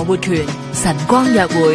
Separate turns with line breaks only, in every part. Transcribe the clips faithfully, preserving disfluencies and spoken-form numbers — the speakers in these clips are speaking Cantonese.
何活權晨光約會。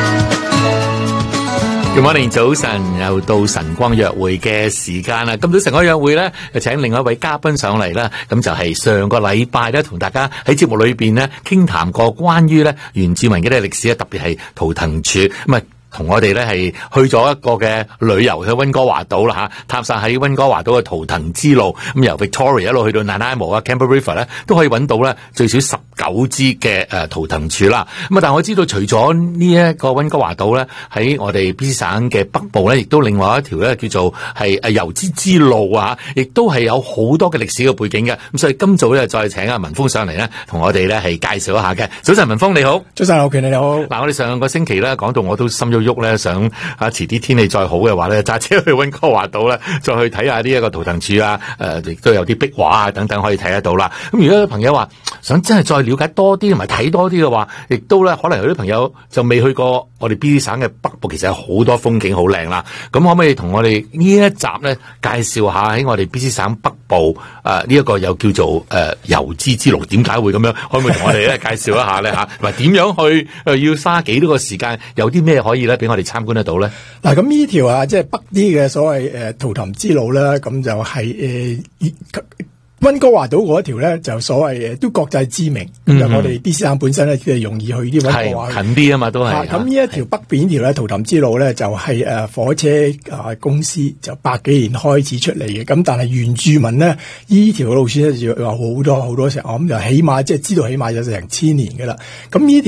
Good morning，早晨又到晨光約會嘅時間啦。今早晨光約會咧，就請另外一位嘉賓上嚟啦。咁就係上個禮拜咧，同大家喺節目裏邊咧傾談過關於咧原住民嘅啲歷史啊，特別係圖騰柱咁啊。同我哋咧係去咗一個嘅旅遊去溫哥華島啦吓，探索喺溫哥華島嘅圖騰之路，咁由 Victoria 一路去到 Nanaimo 啊 Campbell River 咧，都可以揾到咧最少十九支嘅誒圖騰柱啦。咁啊，但係我知道除咗呢一個溫哥華島咧，喺我哋 B C 省嘅北部咧，亦都另外一條咧叫做係誒油脂之路啊，亦都係有好多嘅歷史嘅背景嘅。咁所以今早咧再請阿文峰上嚟咧，同我哋咧係介紹一下嘅。早晨，文峰你好。
早晨，劉權你好。
嗱，我哋上個星期咧講到我都心喐喐咧，想啊遲啲天氣再好嘅話咧，揸車去溫哥華島咧，再去睇下呢一個圖騰柱啊，誒亦都有啲壁畫啊等等可以睇得到啦。咁如果有朋友話想真係再了解多啲同埋睇多啲嘅話，亦都咧可能有啲朋友就未去過我哋 B C 省嘅北部，其實有好多風景好靚啦。咁可唔可以同我哋呢一集咧介紹下喺我哋 B C 省北部誒呢一個又叫做誒油脂之路，點解會咁樣？可唔可以同我哋咧介紹一下咧吓？同埋點樣去誒要花幾多個時間？有啲咩可以咧俾我哋參觀得到咧？
嗱，咁呢條啊，即係北啲嘅所謂誒圖騰之路咧，咁就係誒溫哥華島嗰一條咧，就所謂誒都國際知名。咁就、嗯、我哋 B C 省本身咧，即係容易去啲溫哥華
近啲啊嘛，都係。
咁呢一條北邊條咧圖騰之路咧，就係誒火車啊公司就百幾年開始出嚟嘅。咁但係原住民咧，呢條路線咧就有好多好多成，我諗就起碼即係知道起碼有成千年噶啦。咁呢